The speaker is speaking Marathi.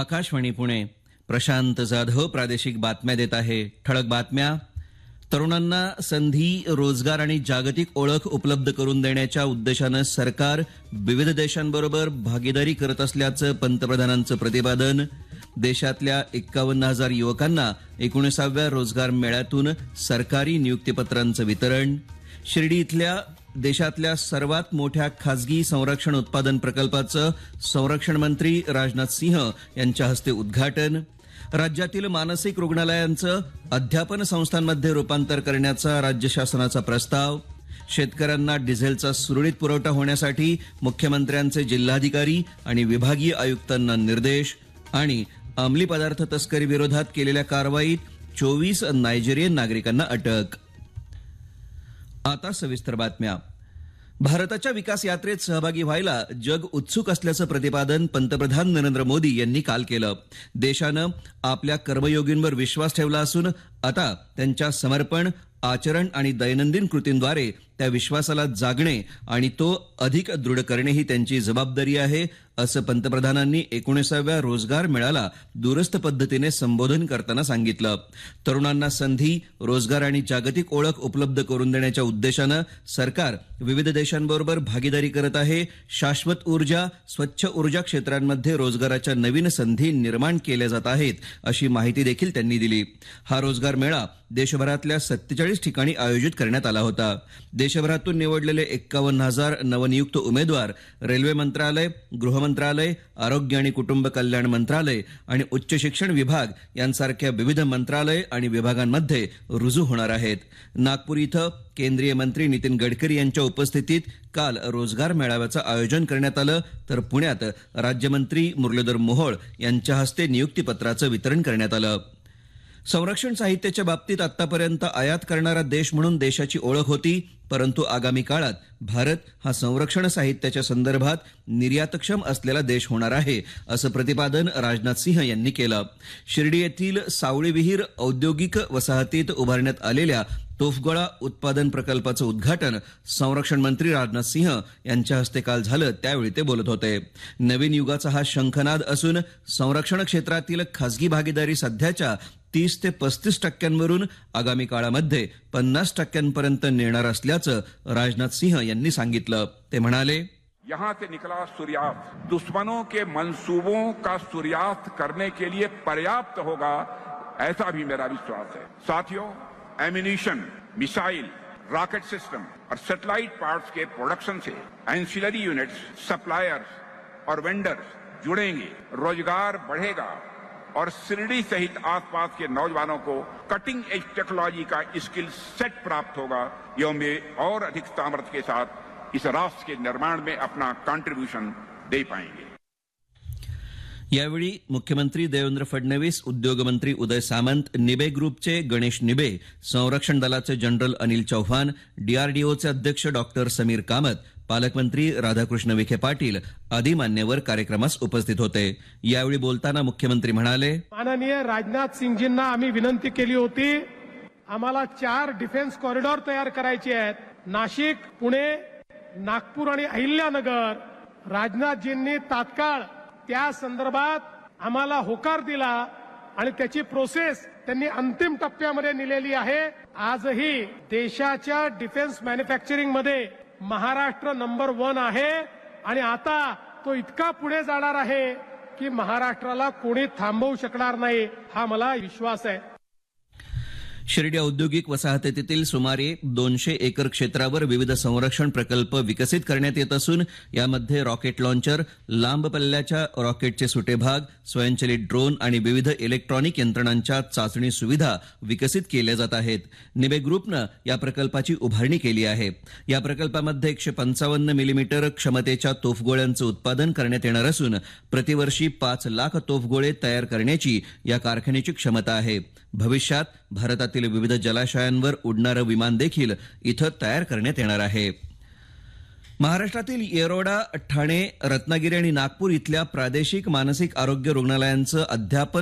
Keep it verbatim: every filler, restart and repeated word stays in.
आकाशवाणी पुणे. प्रशांत जाधव प्रादेशिक बातम्या देत आहे. ठळक बातम्या. तरुणांना संधी, रोजगार आणि जागतिक ओळख उपलब्ध करून देण्याच्या उद्देशानं सरकार विविध देशांबरोबर भागीदारी करत असल्याचं पंतप्रधानांचं प्रतिपादन. देशातल्या एक्कावन्न हजार युवकांना एकोणीसाव्या रोजगार मेळ्यातून सरकारी नियुक्तीपत्रांचं वितरण. शिर्डी इथल्या देशातल्या सर्वात मोठ्या खासगी संरक्षण उत्पादन प्रकल्पाचं संरक्षण मंत्री राजनाथ सिंह यांच्या हस्ते उद्घाटन. राज्यातील मानसिक रुग्णालयांचं अध्यापन संस्थांमध्ये रूपांतर करण्याचा राज्य शासनाचा प्रस्ताव. शेतकऱ्यांना डिझेलचा सुरळीत पुरवठा होण्यासाठी मुख्यमंत्र्यांचे जिल्हाधिकारी आणि विभागीय आयुक्तांना निर्देश. आणि अंमली पदार्थ तस्करी विरोधात केलेल्या कारवाईत चोवीस नायजेरियन नागरिकांना अटक. आता सविस्तर बातम्या. भारताच्या विकास यात्रेत सहभागी व्हायला जग उत्सुक असल्याचं प्रतिपादन पंतप्रधान नरेंद्र मोदी यांनी काल केलं. देशानं आपल्या कर्मयोगींवर विश्वास ठेवला असून आता त्यांच्या समर्पण, आचरण आणि दैनंदिन कृतींद्वारे त्या विश्वासाला जागणे आणि तो अधिक दृढ करणे ही त्यांची जबाबदारी आहे, असं पंतप्रधानांनी एकोणीसाव्या रोजगार मेळ्याला दूरस्थ पद्धतीने संबोधन करताना सांगितलं. तरुणांना संधी, रोजगार आणि जागतिक ओळख उपलब्ध करून देण्याच्या उद्देशानं सरकार विविध देशांबरोबर भागीदारी करत आहे. शाश्वत ऊर्जा, स्वच्छ ऊर्जा क्षेत्रांमध्ये रोजगाराच्या नवीन संधी निर्माण केल्या जात आहेत, अशी माहिती देखील त्यांनी दिली. हा रोजगार मेळा देशभरातल्या सत्तेचाळीस ठिकाणी आयोजित करण्यात आला होता. देशभरातून निवडलेले एक्कावन्न हजार नवनियुक्त उमेदवार रेल्वे मंत्रालय, गृहमंत्रालय, आरोग्य आणि कुटुंब कल्याण मंत्रालय आणि उच्च शिक्षण विभाग यांसारख्या विविध मंत्रालय आणि विभागांमध्ये रुजू होणार आहेत. नागपूर इथं केंद्रीय मंत्री नितीन गडकरी यांच्या उपस्थितीत काल रोजगार मेळाव्याचं आयोजन करण्यात आलं, तर पुण्यात राज्यमंत्री मुरलीधर मोहोळ यांच्या हस्ते नियुक्तीपत्राचं वितरण करण्यात आलं. संरक्षण साहित्याच्या बाबतीत आतापर्यंत आयात करणारा देश म्हणून देशाची ओळख होती, परंतु आगामी काळात भारत हा संरक्षण साहित्याच्या संदर्भात निर्यातक्षम असलेला देश होणार आहे, असं प्रतिपादन राजनाथ सिंह यांनी केलं. शिर्डी येथील सावळी विहीर औद्योगिक वसाहतीत उभारण्यात आलेल्या तोफगोळा उत्पादन प्रकल्पाचं उद्घाटन संरक्षण मंत्री राजनाथ सिंह यांच्या हस्ते काल झालं, त्यावेळी ते बोलत होते. नवीन युगाचा हा शंखनाद असून संरक्षण क्षेत्रातील खासगी भागीदारी सध्याच्या तीस ते पस्तीस टक्क्यांवरून आगामी काळामध्ये पन्नास टक्क्यांपर्यंत नेणार असल्याचं राजनाथ सिंह यांनी सांगितलं. ते म्हणाले, यहाँ से निकला सूर्यास्त दुश्मनों के मंसूबों का सूर्यास्त करने के लिए पर्याप्त होगा, ऐसा भी मेरा विश्वास है. साथियों, एम्यूनिशन, मिसाइल, रॉकेट सिस्टम और सैटेलाइट पार्ट्स के प्रोडक्शन से एंसिलरी यूनिट्स, सप्लायर्स और वेंडर्स जुड़ेंगे, रोजगार बढ़ेगा और शिरडी सहित आसपास के नौजवानों को कटिंग एज टेक्नोलॉजी का स्किल सेट प्राप्त होगा. ये में और अधिक सामर्थ्य के साथ इस राष्ट्र के निर्माण में अपना कंट्रीब्यूशन दे पाएंगे. यावेळी मुख्यमंत्री देवेंद्र फडणवीस, उद्योगमंत्री उदय सामंत, निबे ग्रुपचे गणेश निबे, संरक्षण दलाचे जनरल अनिल चौहान, डीआरडीओचे अध्यक्ष डॉक्टर समीर कामत, पालकमंत्री राधाकृष्ण विखे पाटील आदी मान्यवर कार्यक्रमास उपस्थित होते. यावेळी बोलताना मुख्यमंत्री म्हणाले, माननीय राजनाथ सिंगजींना आम्ही विनंती केली होती, आम्हाला चार डिफेन्स कॉरिडॉर तयार करायचे आहेत. नाशिक, पुणे, नागपूर आणि अहिल्यानगर. राजनाथजींनी तात्काळ त्या संदर्भात आम्हाला होकार दिला आणि त्याची प्रोसेस त्यांनी अंतिम टप्प्यामध्ये नेलेली आहे. आजही देशाच्या डिफेन्स मॅन्युफॅक्चरिंग मध्ये महाराष्ट्र नंबर वन आहे आणि आता तो इतका पुढे जाणार आहे की महाराष्ट्राला कोणी थांबवू शकणार नाही, हा मला विश्वास आहे. शिर्डी औद्योगिक वसाहतीतील सुमारे दोनशे एकर क्षेत्रावर विविध संरक्षण प्रकल्प विकसित करण्यात येत असून यामध्ये रॉकेट लॉन्चर, लांब पल्ल्याच्या रॉकेटचे सुटे भाग, स्वयंचलित ड्रोन आणि विविध इलेक्ट्रॉनिक यंत्रणांच्या चाचणी सुविधा विकसित केल्या जात आहेत. निबे ग्रुपनं या प्रकल्पाची उभारणी केली आहे. या प्रकल्पामध्ये एकशे पंचावन्न मिलीमीटर क्षमतेच्या तोफगोळ्यांचं उत्पादन करण्यात येणार असून प्रतिवर्षी पाच लाख तोफगोळे तयार करण्याची या कारखान्याची क्षमता आहे. भविष्यात भारतातील विविध जलाशयांवर उडणारं विमान देखील इथं तयार करण्यात येणार आहे. महाराष्ट्रातील येरोडा, ठाणे, रत्नागिरी आणि नागपूर इथल्या प्रादेशिक मानसिक आरोग्य रुग्णालयांचं अध्यापन